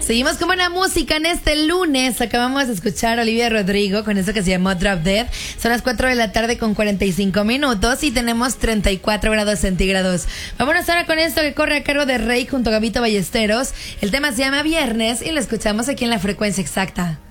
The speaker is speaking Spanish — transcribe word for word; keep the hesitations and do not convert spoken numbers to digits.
Seguimos con buena música en este lunes. Acabamos de escuchar a Olivia Rodrigo con eso que se llamó Drop Dead. Son las cuatro de la tarde con cuarenta y cinco minutos y tenemos treinta y cuatro grados centígrados. Vámonos ahora con esto que corre a cargo de Rey junto a Gabito Ballesteros. El tema se llama Viernes y lo escuchamos aquí en La Frecuencia Exacta.